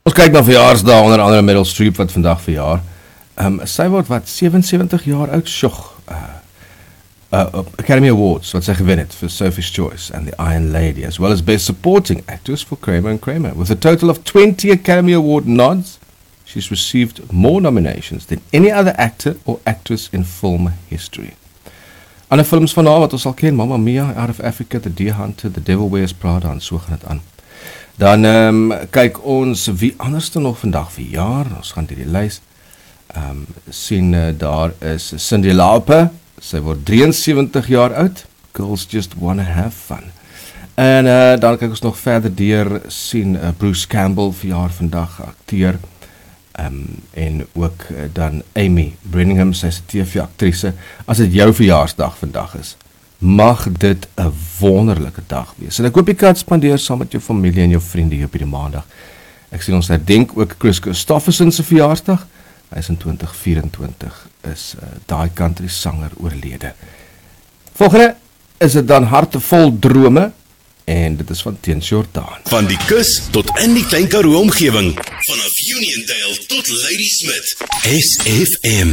Ons kyk na verjaarsdae, onder andere Meryl Streep wat vandag verjaar. Sy word wat 77 jaar oud, Academy Awards wat sy gewin het vir Sophie's Choice and The Iron Lady, as well as Best Supporting Actress for Kramer and Kramer. With a total of 20 Academy Award nods, she's received more nominations than any other actor or actress in film history. Ander films van haar wat ons al ken, Mamma Mia, Out of Africa, The Deer Hunter, The Devil Wears Prada, en so gaan het aan. Dan kyk ons wie anders nog vandag verjaar. Ons gaan die lys sien, daar is Cyndi Lauper. Sy word 73 jaar oud. Girls Just Wanna Have Fun. En dan kyk ons nog verder deur, sien Bruce Campbell verjaar vandag, akteur. En ook dan Amy Brenningham, sy is 'n TV-aktrise. As dit jou verjaarsdag vandag is, mag dit 'n wonderlike dag wees. En ek hoop jy kan spandeer saam met jou familie en jou vriende hier op die maandag. Ek sien ons herdenk ook Chris Christofferson se verjaarsdag. Hy is in 2024 is daai country sanger oorlede. Volgende is dit dan Hartevol Drome, en dit is van Teens Jordaan. Van die kus tot in die Klein Karoo omgewing, vanaf Uniondale tot Ladysmith, SFM.